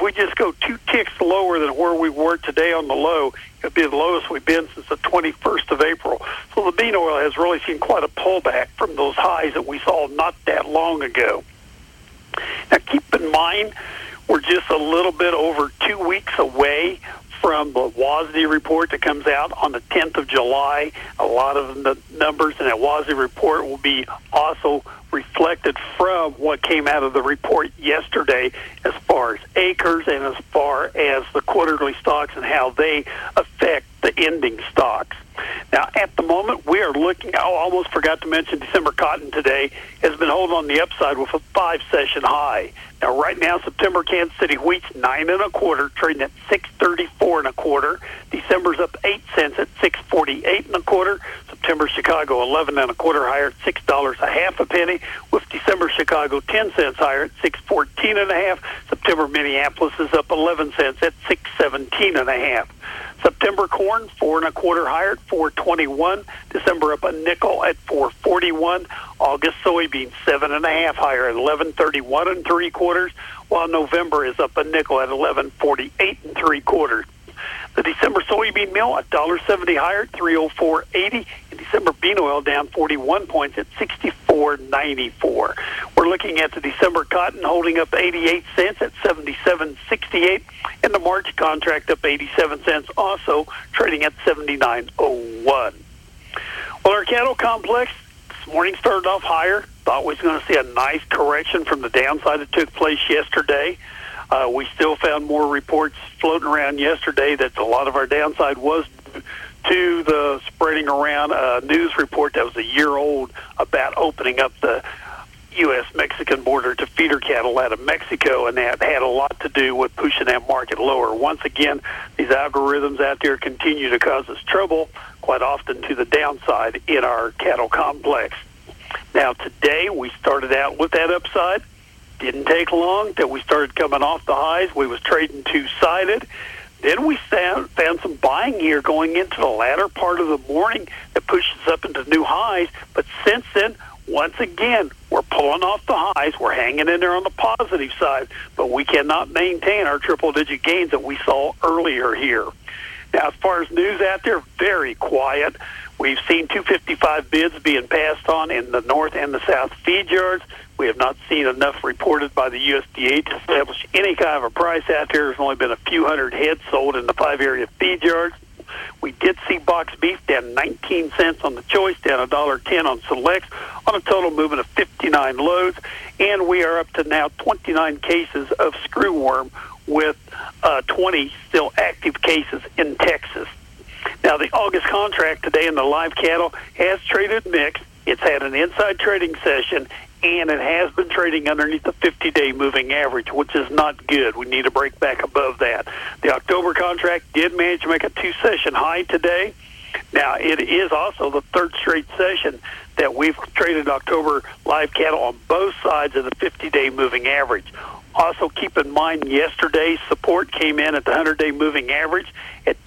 we just go 2 ticks lower than where we were today on the low, it'll be the lowest we've been since the 21st of April. So the bean oil has really seen quite a pullback from those highs that we saw not that long ago. Now, keep in mind, we're just a little bit over 2 weeks away from the WASDE report that comes out on the 10th of July. A lot of the numbers in that WASDE report will be also reflected from what came out of the report yesterday as far as acres and as far as the quarterly stocks and how they affect the ending stocks. Now, at the moment, we are looking, I almost forgot to mention December cotton today has been holding on the upside with a 5-session high. Now, right now, September Kansas City wheat's 9 1/4, trading at 6.34 1/4. December's up 8 cents at 6.48 1/4. September Chicago 11 1/4 higher at $6 a half a penny, with December Chicago 10 cents higher at 6.14 1/2. September Minneapolis is up 11 cents at 6.17 1/2. September corn 4 1/4 higher at 4.21. December up a nickel at 4.41. August soybeans 7 1/2 higher at 11.31 3/4, while November is up a nickel at 11.48 3/4. The December soybean meal $1.70 higher at 304.80, and December bean oil down 41 points at 64.94. We're looking at the December cotton holding up 88 cents at 77.68, and the March contract up 87 cents, also trading at 79.01. Well, our cattle complex this morning started off higher. Thought we was going to see a nice correction from the downside that took place yesterday. We still found more reports floating around yesterday that a lot of our downside was due to the spreading around a news report that was a year old about opening up the U.S.-Mexican border to feeder cattle out of Mexico, and that had a lot to do with pushing that market lower. Once again, these algorithms out there continue to cause us trouble, quite often to the downside in our cattle complex. Now, today we started out with that upside. Didn't take long till we started coming off the highs. We was trading two-sided. Then we found some buying here going into the latter part of the morning that pushes up into new highs. But since then, once again, we're pulling off the highs. We're hanging in there on the positive side, but we cannot maintain our triple-digit gains that we saw earlier here. Now, as far as news out there, very quiet. We've seen 255 bids being passed on in the north and the south feed yards. We have not seen enough reported by the USDA to establish any kind of a price out there. There's only been a few hundred heads sold in the 5-area feed yards. We did see box beef down 19 cents on the choice, down $1.10 on selects, on a total movement of 59 loads. And we are up to now 29 cases of screwworm with 20 still active cases in Texas. Now, the August contract today in the live cattle has traded mixed. It's had an inside trading session, and it has been trading underneath the 50-day moving average, which is not good. We need to break back above that. The October contract did manage to make a 2-session high today. Now, it is also the third straight session that we've traded October live cattle on both sides of the 50-day moving average. Also, keep in mind, yesterday's support came in at the 100-day moving average at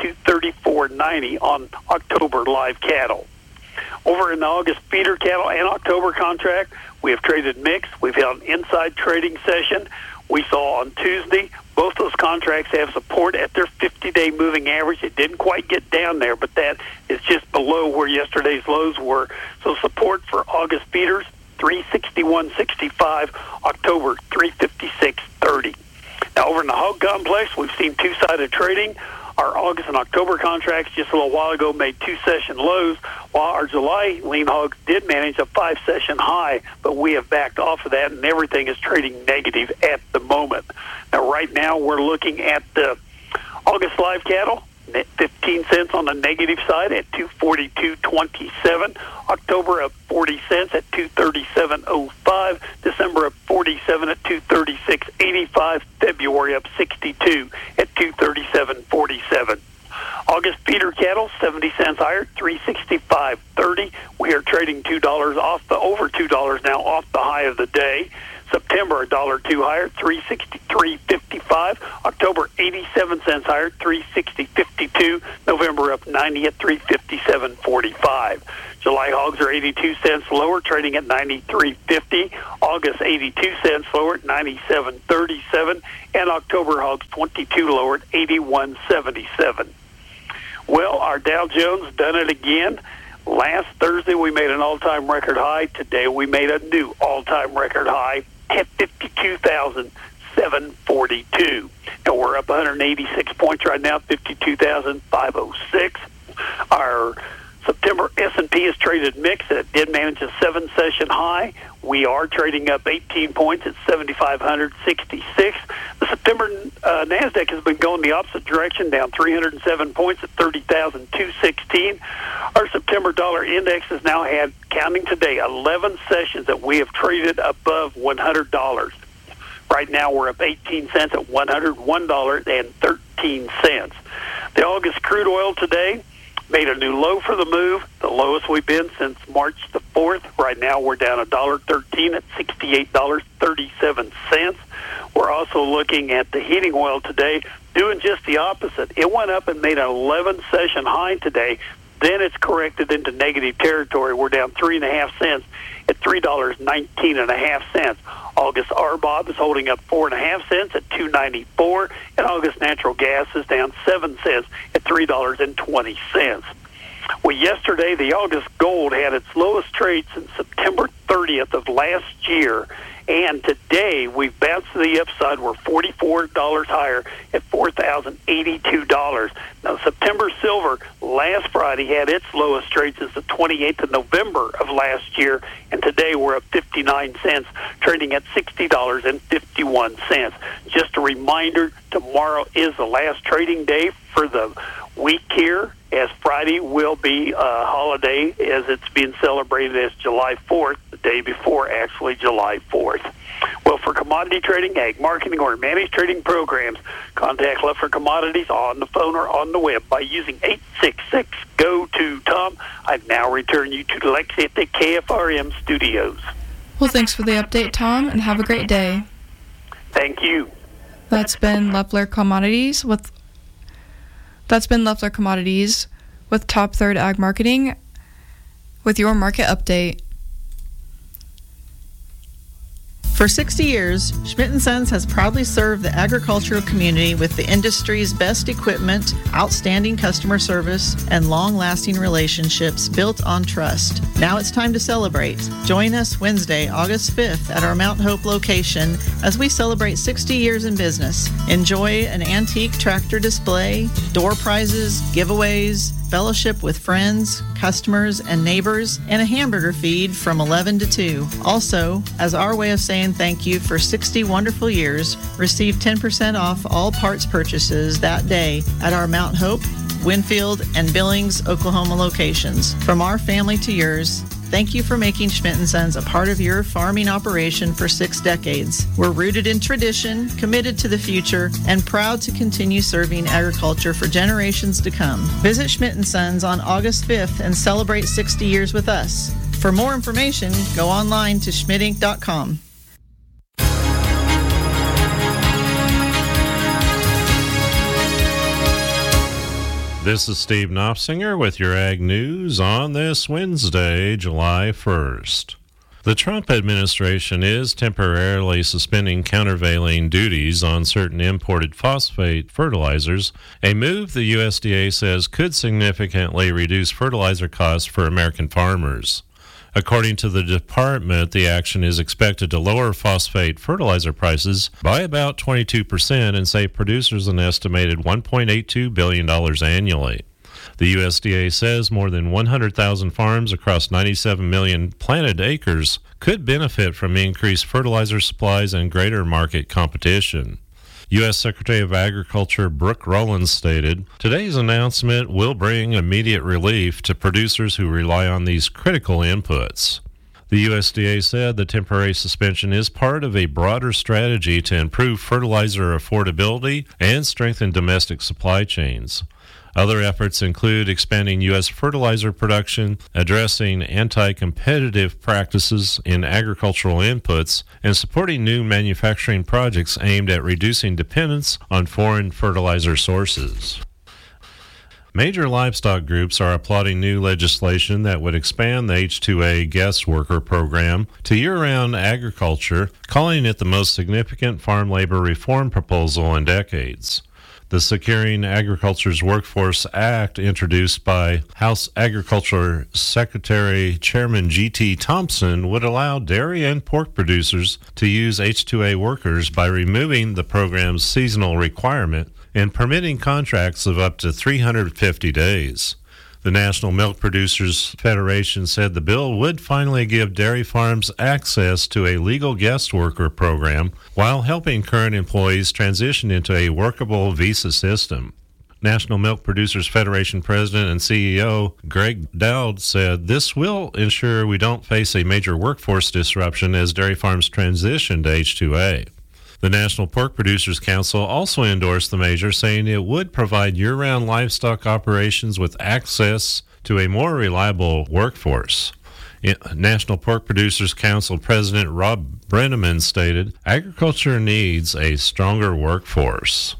234.90 on October live cattle. Over in the August feeder cattle and October contract, we have traded mixed. We've held an inside trading session. We saw on Tuesday both those contracts have support at their 50-day moving average. It didn't quite get down there, but that is just below where yesterday's lows were. So support for August feeders, 361.65, October 356.30. Now, over in the hog complex, we've seen two-sided trading. Our August and October contracts just a little while ago made 2-session lows, while our July lean hogs did manage a 5-session high, but we have backed off of that, and everything is trading negative at the moment. Now, right now, we're looking at the August live cattle, 15 cents on the negative side at 242.27. October up 40 cents at 237.05. December up 47 at 236.85. February up 62 at 237.47. August feeder cattle 70 cents higher, 365.30. We are trading $2 off the over $2 now off the high of the day. September, $1.02 higher, $3.63.55. October, 87 cents higher, $3.60.52. November up 90 at $3.57.45. July hogs are 82 cents lower, trading at $93.50. August, 82 cents lower at $97.37. And October hogs 22 lower at $81.77. Well, our Dow Jones done it again. Last Thursday, we made an all-time record high. Today, we made a new all-time record high at 52,742. And we're up 186 points right now, 52,506. Our September S&P is traded mixed. It did manage a 7-session high. We are trading up 18 points at 7,566. The September NASDAQ has been going the opposite direction, down 307 points at 30,216. Our September dollar index has now had, counting today, 11 sessions that we have traded above $100. Right now we're up 18 cents at $101.13. The August crude oil today made a new low for the move, the lowest we've been since March the 4th. Right now we're down $1.13 at $68.37. We're also looking at the heating oil today, doing just the opposite. It went up and made an 11-session high today. Then it's corrected into negative territory. We're down 3.5 cents at $3.19.5. August RBOB is holding up 4.5 cents at $2.94, and August natural gas is down 7 cents at $3.20. Well, yesterday the August gold had its lowest trade since September 30th of last year, and today we've bounced to the upside. We're $44 higher at $4,082. Now, September silver last Friday had its lowest trade since the 28th of November of last year, and today we're up 59 cents, trading at $60.51. Just a reminder, tomorrow is the last trading day for the week here, as Friday will be a holiday as it's being celebrated as July 4th, the day before actually July 4th. Well, for commodity trading, ag marketing, or managed trading programs, contact Leffler Commodities on the phone or on the web by using 866-GO-TO-TOM. I now return you to Lexi at the KFRM studios. Well, thanks for the update, Tom, and have a great day. Thank you. That's been Leffler Commodities with Top Third Ag Marketing with your market update. For 60 years, Schmidt & Sons has proudly served the agricultural community with the industry's best equipment, outstanding customer service, and long-lasting relationships built on trust. Now it's time to celebrate. Join us Wednesday, August 5th at our Mount Hope location as we celebrate 60 years in business. Enjoy an antique tractor display, door prizes, giveaways, fellowship with friends, customers, and neighbors, and a hamburger feed from 11 to 2. Also, as our way of saying thank you for 60 wonderful years, receive 10% off all parts purchases that day at our Mount Hope, Winfield, and Billings, Oklahoma locations. From our family to yours, thank you for making Schmidt & Sons a part of your farming operation for 6 decades. We're rooted in tradition, committed to the future, and proud to continue serving agriculture for generations to come. Visit Schmidt & Sons on August 5th and celebrate 60 years with us. For more information, go online to schmidtinc.com. This is Steve Knopfsinger with your Ag News on this Wednesday, July 1st. The Trump administration is temporarily suspending countervailing duties on certain imported phosphate fertilizers, a move the USDA says could significantly reduce fertilizer costs for American farmers. According to the department, the action is expected to lower phosphate fertilizer prices by about 22% and save producers an estimated $1.82 billion annually. The USDA says more than 100,000 farms across 97 million planted acres could benefit from increased fertilizer supplies and greater market competition. U.S. Secretary of Agriculture Brooke Rollins stated, "Today's announcement will bring immediate relief to producers who rely on these critical inputs." The USDA said the temporary suspension is part of a broader strategy to improve fertilizer affordability and strengthen domestic supply chains. Other efforts include expanding U.S. fertilizer production, addressing anti-competitive practices in agricultural inputs, and supporting new manufacturing projects aimed at reducing dependence on foreign fertilizer sources. Major livestock groups are applauding new legislation that would expand the H-2A guest worker program to year-round agriculture, calling it the most significant farm labor reform proposal in decades. The Securing Agriculture's Workforce Act, introduced by House Agriculture Secretary Chairman G.T. Thompson, would allow dairy and pork producers to use H-2A workers by removing the program's seasonal requirement and permitting contracts of up to 350 days. The National Milk Producers Federation said the bill would finally give dairy farms access to a legal guest worker program while helping current employees transition into a workable visa system. National Milk Producers Federation President and CEO Greg Dowd said this will ensure we don't face a major workforce disruption as dairy farms transition to H-2A. The National Pork Producers Council also endorsed the measure, saying it would provide year-round livestock operations with access to a more reliable workforce. National Pork Producers Council President Rob Brenneman stated, "Agriculture needs a stronger workforce."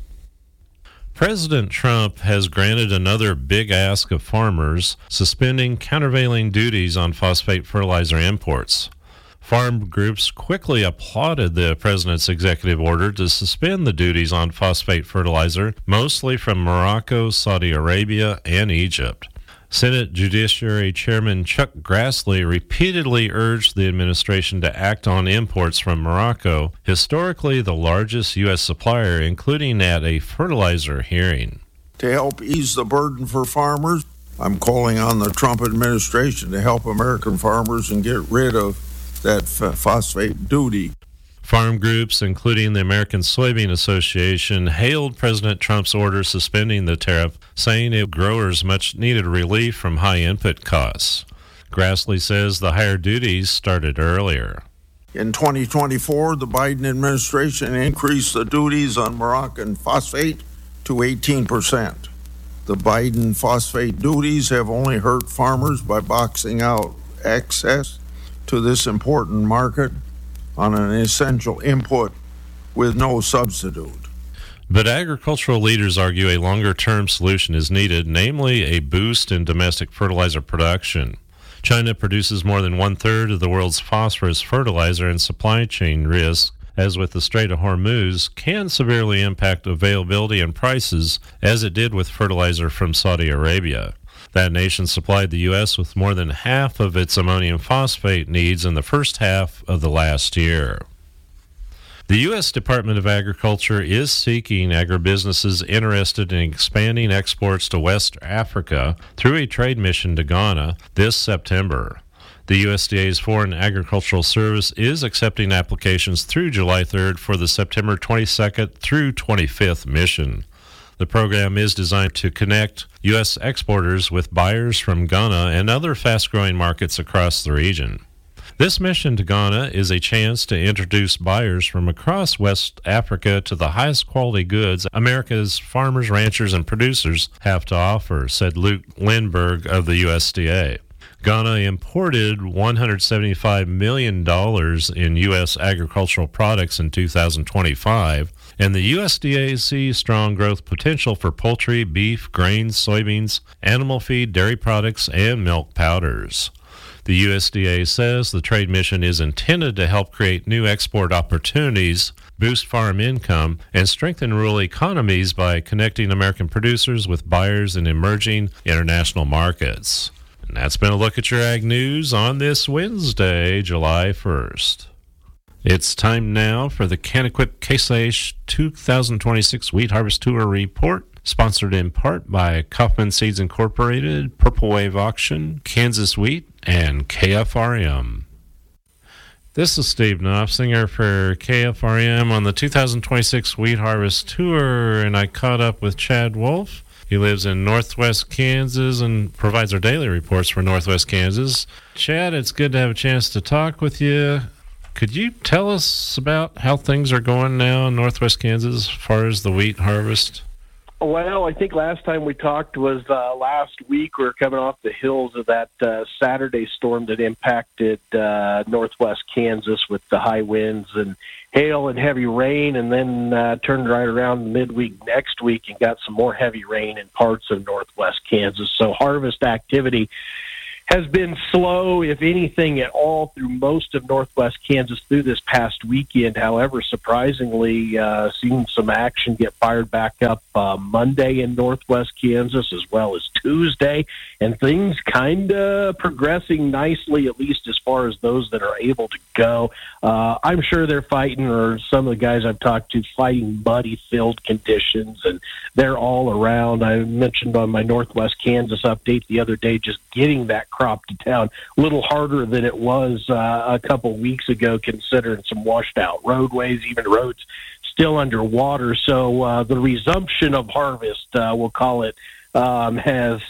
President Trump has granted another big ask of farmers, suspending countervailing duties on phosphate fertilizer imports. Farm groups quickly applauded the president's executive order to suspend the duties on phosphate fertilizer, mostly from Morocco, Saudi Arabia, and Egypt. Senate Judiciary Chairman Chuck Grassley repeatedly urged the administration to act on imports from Morocco, historically the largest U.S. supplier, including at a fertilizer hearing. To help ease the burden for farmers, I'm calling on the Trump administration to help American farmers and get rid of that phosphate duty. Farm groups, including the American Soybean Association, hailed President Trump's order suspending the tariff, saying it growers much needed relief from high input costs. Grassley says the higher duties started earlier. In 2024, the Biden administration increased the duties on Moroccan phosphate to 18%. The Biden phosphate duties have only hurt farmers by boxing out access to this important market on an essential input with no substitute. But agricultural leaders argue a longer-term solution is needed, namely a boost in domestic fertilizer production. China produces more than one-third of the world's phosphorus fertilizer, and supply chain risks, as with the Strait of Hormuz, can severely impact availability and prices, as it did with fertilizer from Saudi Arabia. That nation supplied the U.S. with more than half of its ammonium phosphate needs in the first half of the last year. The U.S. Department of Agriculture is seeking agribusinesses interested in expanding exports to West Africa through a trade mission to Ghana this September. The USDA's Foreign Agricultural Service is accepting applications through July 3rd for the September 22nd through 25th mission. The program is designed to connect U.S. exporters with buyers from Ghana and other fast-growing markets across the region. This mission to Ghana is a chance to introduce buyers from across West Africa to the highest quality goods America's farmers, ranchers, and producers have to offer, said Luke Lindberg of the USDA. Ghana imported $175 million in U.S. agricultural products in 2025, and the USDA sees strong growth potential for poultry, beef, grains, soybeans, animal feed, dairy products, and milk powders. The USDA says the trade mission is intended to help create new export opportunities, boost farm income, and strengthen rural economies by connecting American producers with buyers in emerging international markets. And that's been a look at your Ag News on this Wednesday, July 1st. It's time now for the Canaquip Case IH 2026 Wheat Harvest Tour Report, sponsored in part by Kaufman Seeds Incorporated, Purple Wave Auction, Kansas Wheat, and KFRM. This is Steve Knopfsinger for KFRM on the 2026 Wheat Harvest Tour, and I caught up with Chad Wolf. He lives in Northwest Kansas and provides our daily reports for Northwest Kansas. Chad, it's good to have a chance to talk with you. Could you tell us about how things are going now in Northwest Kansas as far as the wheat harvest? Well, I think last time we talked was last week. We were coming off the heels of that Saturday storm that impacted northwest Kansas with the high winds and hail and heavy rain, and then turned right around midweek next week and got some more heavy rain in parts of northwest Kansas. So harvest activity has been slow, if anything at all, through most of northwest Kansas through this past weekend. However, surprisingly, seeing some action get fired back up Monday in northwest Kansas as well as Tuesday, and things kind of progressing nicely, at least as far as those that are able to go. I'm sure they're fighting, or some of the guys I've talked to, fighting muddy field conditions, and they're all around. I mentioned on my northwest Kansas update the other day, just getting that crop to town a little harder than it was a couple weeks ago, considering some washed out roadways, even roads still underwater. So the resumption of harvest, we'll call it, has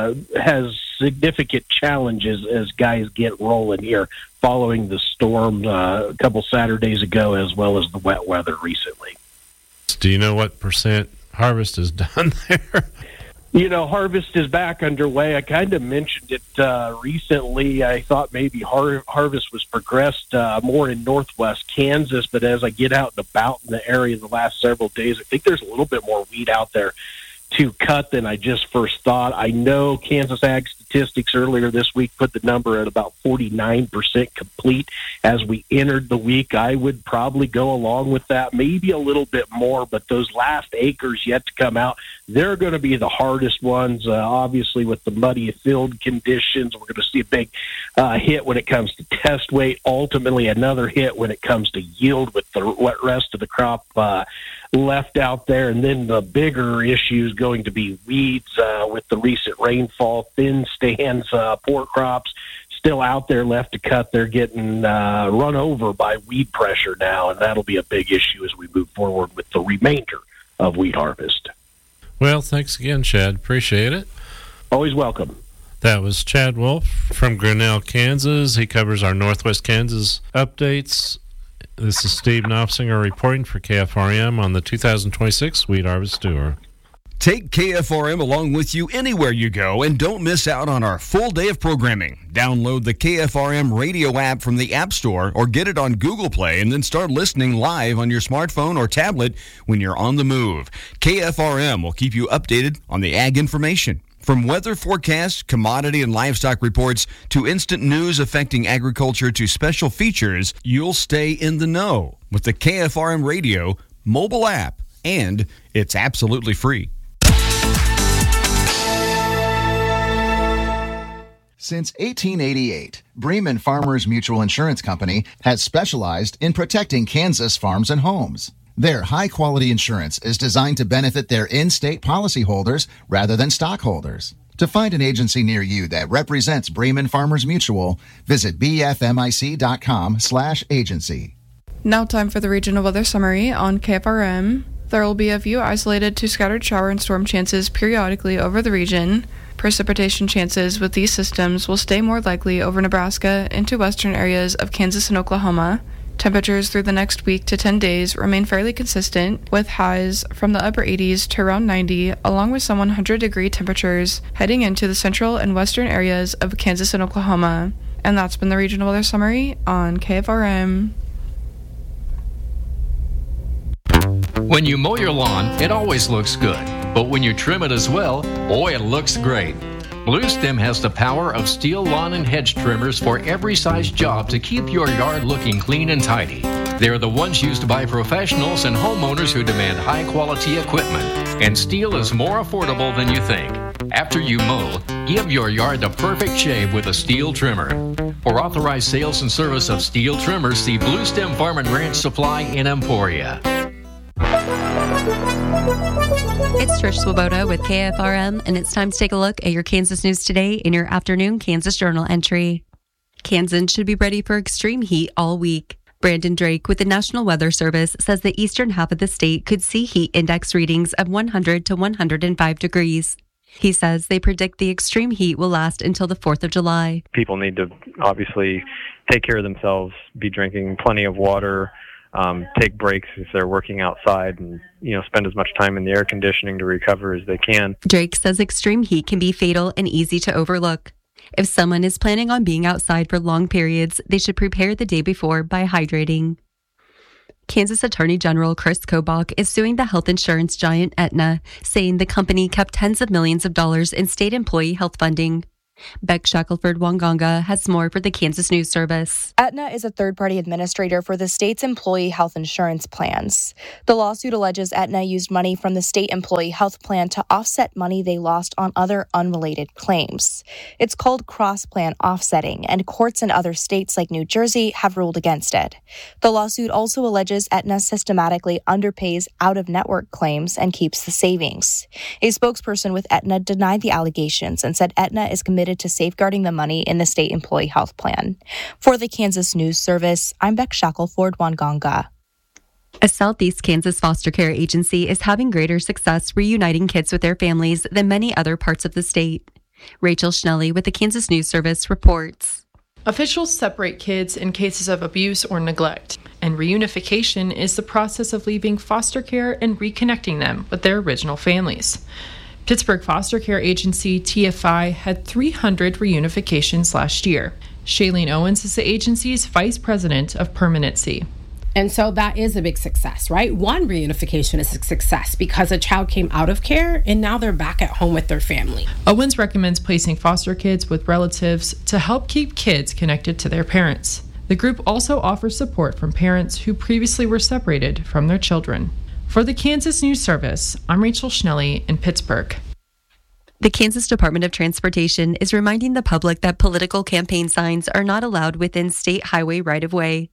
significant challenges as guys get rolling here following the storm a couple Saturdays ago, as well as the wet weather recently. Do you know what percent harvest is done there? Harvest is back underway. I kind of mentioned it recently. I thought maybe harvest was progressed more in northwest Kansas, but as I get out and about in the area the last several days, I think there's a little bit more wheat out there to cut than I just first thought. I know Kansas Ag Statistics earlier this week put the number at about 49% complete as we entered the week. I would probably go along with that, maybe a little bit more, but those last acres yet to come out, they're going to be the hardest ones. Obviously, with the muddy field conditions, we're going to see a big hit when it comes to test weight, ultimately another hit when it comes to yield with the rest of the crop left out there. And then the bigger issue is going to be weeds with the recent rainfall, thin stands, poor crops still out there left to cut. They're getting run over by weed pressure now, and that'll be a big issue as we move forward with the remainder of wheat harvest. Well, thanks again, Chad. Appreciate it. Always welcome. That was Chad Wolf from Grinnell, Kansas. He covers our Northwest Kansas updates. This is Steve Knopfsinger reporting for KFRM on the 2026 Wheat Harvest Tour. Take KFRM along with you anywhere you go and don't miss out on our full day of programming. Download the KFRM radio app from the App Store or get it on Google Play and then start listening live on your smartphone or tablet when you're on the move. KFRM will keep you updated on the ag information. From weather forecasts, commodity and livestock reports, to instant news affecting agriculture to special features, you'll stay in the know with the KFRM radio mobile app, and it's absolutely free. Since 1888, Bremen Farmers Mutual Insurance Company has specialized in protecting Kansas farms and homes. Their high-quality insurance is designed to benefit their in-state policyholders rather than stockholders. To find an agency near you that represents Bremen Farmers Mutual, visit bfmic.com/agency. Now time for the regional weather summary on KFRM. There will be a few isolated to scattered shower and storm chances periodically over the region. Precipitation chances with these systems will stay more likely over Nebraska into western areas of Kansas and Oklahoma. Temperatures through the next week to 10 days remain fairly consistent, with highs from the upper 80s to around 90, along with some 100-degree temperatures heading into the central and western areas of Kansas and Oklahoma. And that's been the regional weather summary on KFRM. When you mow your lawn, it always looks good. But when you trim it as well, boy, it looks great. Bluestem has the power of steel lawn and hedge trimmers for every size job to keep your yard looking clean and tidy. They're the ones used by professionals and homeowners who demand high-quality equipment, and steel is more affordable than you think. After you mow, give your yard the perfect shave with a steel trimmer. For authorized sales and service of steel trimmers, see Bluestem Farm and Ranch Supply in Emporia. It's Trish Swoboda with KFRM, and it's time to take a look at your Kansas news today in your afternoon Kansas Journal entry. Kansans should be ready for extreme heat all week. Brandon Drake with the National Weather Service says the eastern half of the state could see heat index readings of 100 to 105 degrees. He says they predict the extreme heat will last until the 4th of July. People need to obviously take care of themselves, be drinking plenty of water, take breaks if they're working outside and, spend as much time in the air conditioning to recover as they can. Drake says extreme heat can be fatal and easy to overlook. If someone is planning on being outside for long periods, they should prepare the day before by hydrating. Kansas Attorney General Chris Kobach is suing the health insurance giant Aetna, saying the company kept tens of millions of dollars in state employee health funding. Beck Shackelford-Wanganga has more for the Kansas News Service. Aetna is a third-party administrator for the state's employee health insurance plans. The lawsuit alleges Aetna used money from the state employee health plan to offset money they lost on other unrelated claims. It's called cross-plan offsetting, and courts in other states like New Jersey have ruled against it. The lawsuit also alleges Aetna systematically underpays out-of-network claims and keeps the savings. A spokesperson with Aetna denied the allegations and said Aetna is committed to safeguarding the money in the state employee health plan. For the Kansas News Service, I'm Beck Shackelford-Wanganga. A Southeast Kansas foster care agency is having greater success reuniting kids with their families than many other parts of the state. Rachel Schnelly with the Kansas News Service reports. Officials separate kids in cases of abuse or neglect, and reunification is the process of leaving foster care and reconnecting them with their original families. Pittsburgh Foster Care Agency, TFI, had 300 reunifications last year. Shailene Owens is the agency's vice president of permanency. And so that is a big success, right? One reunification is a success because a child came out of care and now they're back at home with their family. Owens recommends placing foster kids with relatives to help keep kids connected to their parents. The group also offers support from parents who previously were separated from their children. For the Kansas News Service, I'm Rachel Schnelly in Pittsburgh. The Kansas Department of Transportation is reminding the public that political campaign signs are not allowed within state highway right-of-way.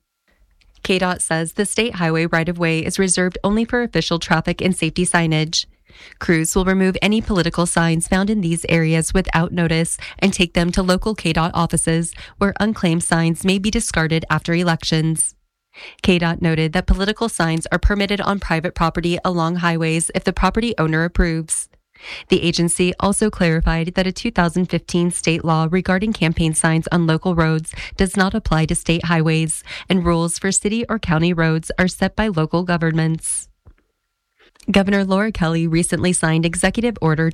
KDOT says the state highway right-of-way is reserved only for official traffic and safety signage. Crews will remove any political signs found in these areas without notice and take them to local KDOT offices where unclaimed signs may be discarded after elections. KDOT noted that political signs are permitted on private property along highways if the property owner approves. The agency also clarified that a 2015 state law regarding campaign signs on local roads does not apply to state highways, and rules for city or county roads are set by local governments. Governor Laura Kelly recently signed Executive Order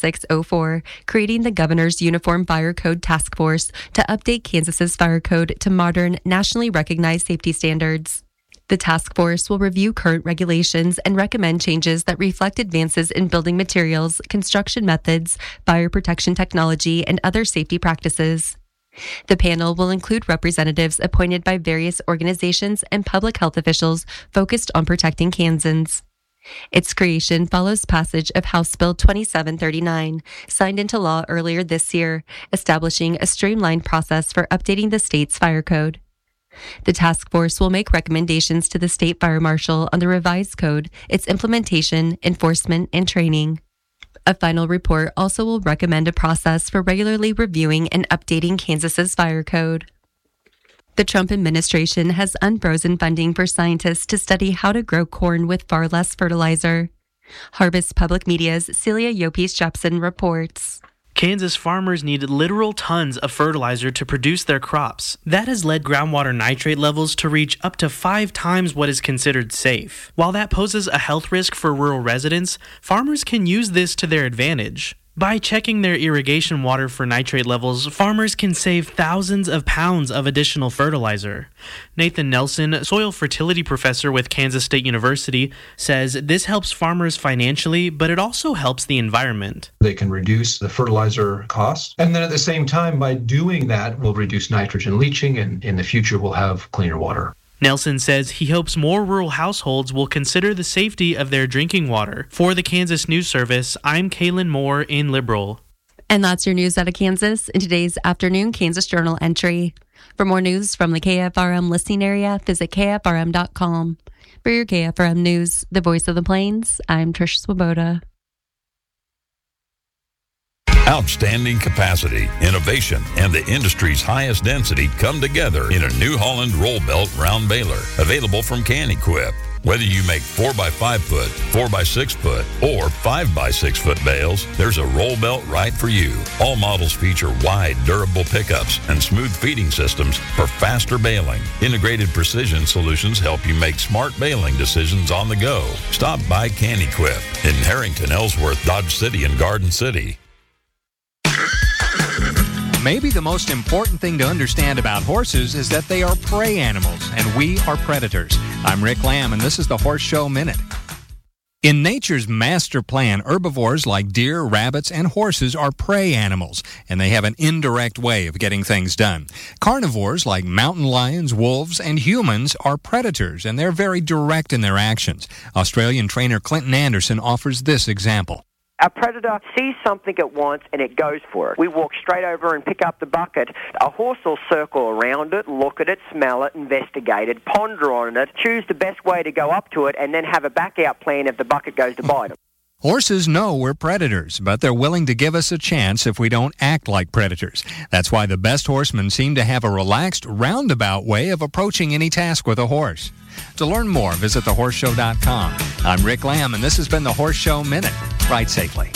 2604, creating the Governor's Uniform Fire Code Task Force to update Kansas's fire code to modern, nationally recognized safety standards. The task force will review current regulations and recommend changes that reflect advances in building materials, construction methods, fire protection technology, and other safety practices. The panel will include representatives appointed by various organizations and public health officials focused on protecting Kansans. Its creation follows passage of House Bill 2739, signed into law earlier this year, establishing a streamlined process for updating the state's fire code. The task force will make recommendations to the state fire marshal on the revised code, its implementation, enforcement, and training. A final report also will recommend a process for regularly reviewing and updating Kansas's fire code. The Trump administration has unfrozen funding for scientists to study how to grow corn with far less fertilizer. Harvest Public Media's Celia Yopes-Jepson reports. Kansas farmers need literal tons of fertilizer to produce their crops. That has led groundwater nitrate levels to reach up to 5 times what is considered safe. While that poses a health risk for rural residents, farmers can use this to their advantage. By checking their irrigation water for nitrate levels, farmers can save thousands of pounds of additional fertilizer. Nathan Nelson, soil fertility professor with Kansas State University, says this helps farmers financially, but it also helps the environment. They can reduce the fertilizer costs, and then at the same time, by doing that, we'll reduce nitrogen leaching, and in the future, we'll have cleaner water. Nelson says he hopes more rural households will consider the safety of their drinking water. For the Kansas News Service, I'm Kaylin Moore in Liberal. And that's your news out of Kansas in today's afternoon Kansas Journal entry. For more news from the KFRM listening area, visit KFRM.com. For your KFRM news, the voice of the Plains, I'm Trish Swoboda. Outstanding capacity, innovation, and the industry's highest density come together in a New Holland roll belt round baler, available from CanEquip. Whether you make 4x5 foot, 4x6 foot, or 5x6 foot bales, there's a roll belt right for you. All models feature wide, durable pickups and smooth feeding systems for faster baling. Integrated Precision Solutions help you make smart baling decisions on the go. Stop by Can-Equip in Harrington, Ellsworth, Dodge City, and Garden City. Maybe the most important thing to understand about horses is that they are prey animals, and we are predators. I'm Rick Lamb, and this is the Horse Show Minute. In nature's master plan, herbivores like deer, rabbits, and horses are prey animals, and they have an indirect way of getting things done. Carnivores like mountain lions, wolves, and humans are predators, and they're very direct in their actions. Australian trainer Clinton Anderson offers this example. A predator sees something at once and it goes for it. We walk straight over and pick up the bucket. A horse will circle around it, look at it, smell it, investigate it, ponder on it, choose the best way to go up to it, and then have a back-out plan if the bucket goes to bite him. Horses know we're predators, but they're willing to give us a chance if we don't act like predators. That's why the best horsemen seem to have a relaxed, roundabout way of approaching any task with a horse. To learn more, visit thehorseshow.com. I'm Rick Lamb, and this has been the Horse Show Minute. Ride safely.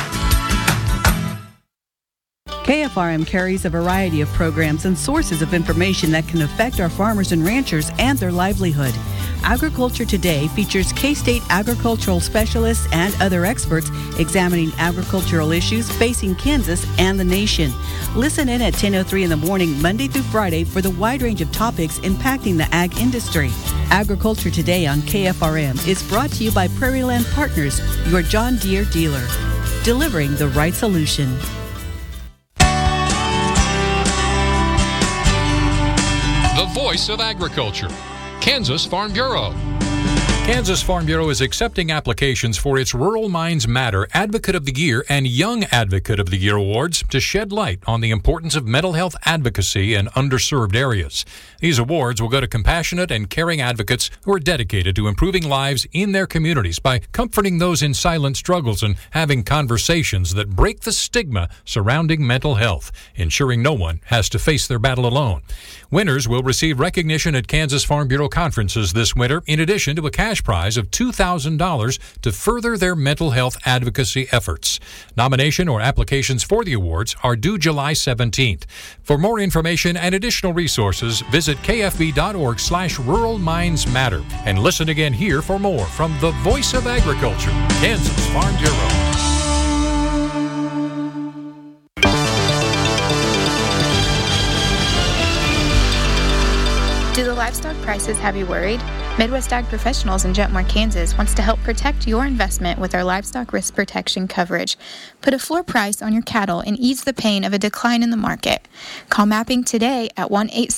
KFRM carries a variety of programs and sources of information that can affect our farmers and ranchers and their livelihood. Agriculture Today features K-State agricultural specialists and other experts examining agricultural issues facing Kansas and the nation. Listen in at 10:03 in the morning, Monday through Friday, for the wide range of topics impacting the ag industry. Agriculture Today on KFRM is brought to you by Prairie Land Partners, your John Deere dealer, delivering the right solution. The voice of agriculture. Kansas Farm Bureau. Kansas Farm Bureau is accepting applications for its Rural Minds Matter Advocate of the Year and Young Advocate of the Year awards to shed light on the importance of mental health advocacy in underserved areas. These awards will go to compassionate and caring advocates who are dedicated to improving lives in their communities by comforting those in silent struggles and having conversations that break the stigma surrounding mental health, ensuring no one has to face their battle alone. Winners will receive recognition at Kansas Farm Bureau conferences this winter, in addition to a cash prize of $2,000 to further their mental health advocacy efforts. Nomination or applications for the awards are due July 17th. For more information and additional resources, visit kfb.org/Rural Minds Matter. And listen again here for more from the Voice of Agriculture, Kansas Farm Bureau. Do the livestock prices have you worried? Midwest Ag Professionals in Jetmore, Kansas wants to help protect your investment with our livestock risk protection coverage. Put a floor price on your cattle and ease the pain of a decline in the market. Call Mapping today at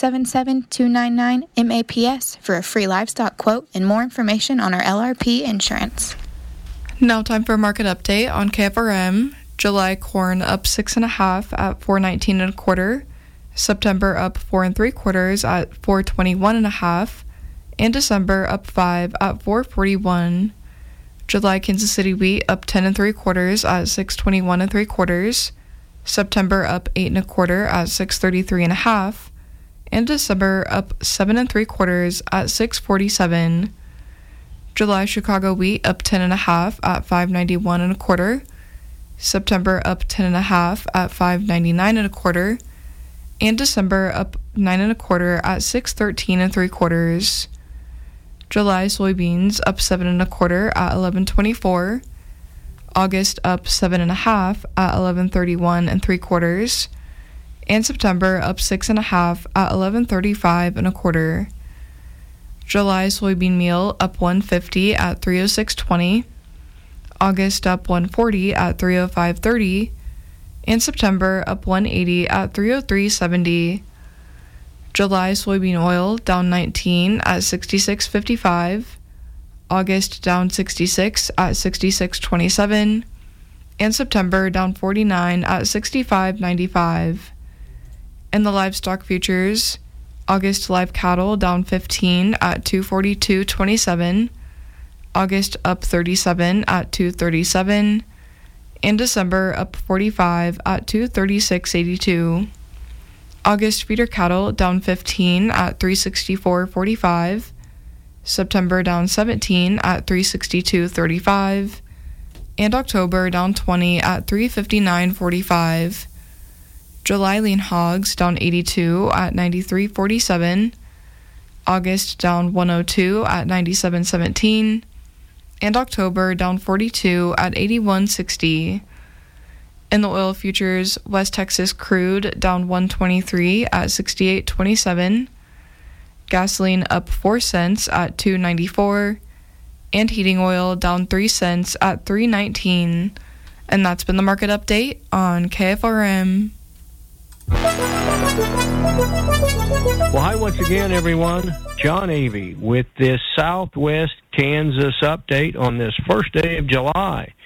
1-877-299-MAPS for a free livestock quote and more information on our LRP insurance. Now time for a market update on KFRM. July corn up 6.5 at $4.19 1/4. September up 4 3/4 at $4.21 1/2, and December up 5 at $4.41. July Kansas City wheat up 10 3/4 at $6.21 3/4. September up 8 1/4 at $6.33 1/2, and December up 7 3/4 at $6.47. July Chicago wheat up 10 1/2 at $5.91 1/4. September up 10 1/2 at $5.99 1/4. And December up 9 1/4 at $6.13 3/4. July soybeans up 7 1/4 at $11.24. August up 7 1/2 at $11.31 3/4. And September up 6 1/2 at $11.35 1/4. July soybean meal up 150 at $306.20. August up 140 at $305.30. And September up 180 at $303.70. July soybean oil down 19 at $66.55. August down 66 at $66.27. And September down 49 at $65.95. In the livestock futures, August live cattle down 15 at $242.27. August up 37 at $237. And December up 45 at $236.82. August feeder cattle down 15 at $364.45. September down 17 at 362.35, and October down 20 at 359.45. July lean hogs down 82 at 93.47, August down 102 at 97.17, and October down 42 at 81.60. In the oil futures, West Texas crude down 123 at 68.27, gasoline up 4 cents at 2.94, and heating oil down 3 cents at 3.19. And that's been the market update on KFRM. Well, hi once again, everyone. John Avey with this Southwest Kansas update on this first day of July.